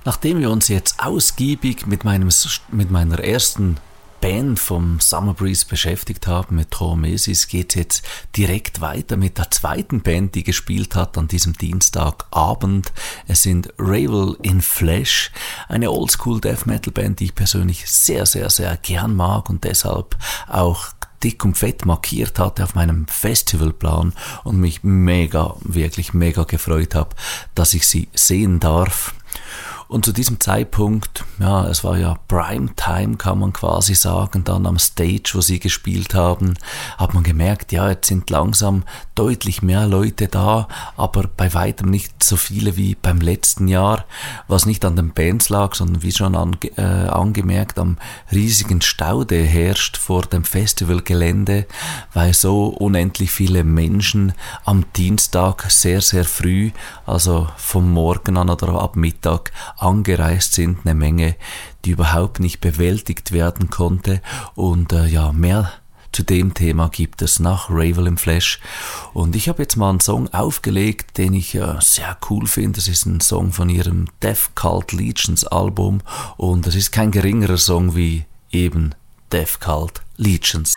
Nachdem wir uns jetzt ausgiebig mit meiner ersten Band vom Summer Breeze beschäftigt haben, mit Traumesis, geht es jetzt direkt weiter mit der zweiten Band, die gespielt hat an diesem Dienstagabend. Es sind Ravel in Flesh, eine Oldschool Death Metal Band, die ich persönlich sehr, sehr, sehr gern mag und deshalb auch dick und fett markiert hatte auf meinem Festivalplan und mich wirklich mega gefreut habe, dass ich sie sehen darf. Und zu diesem Zeitpunkt, ja, es war ja Primetime, kann man quasi sagen, dann am Stage, wo sie gespielt haben, hat man gemerkt, ja, jetzt sind langsam deutlich mehr Leute da, aber bei weitem nicht so viele wie beim letzten Jahr, was nicht an den Bands lag, sondern wie schon angemerkt, am riesigen Stau, der herrscht vor dem Festivalgelände, weil so unendlich viele Menschen am Dienstag sehr, sehr früh, also vom Morgen an oder ab Mittag, angereist sind, eine Menge, die überhaupt nicht bewältigt werden konnte und mehr zu dem Thema gibt es nach Ravel in Flesh und ich habe jetzt mal einen Song aufgelegt, den ich sehr cool finde. Das ist ein Song von ihrem Death Cult Legions Album und es ist kein geringerer Song wie eben Death Cult Legions.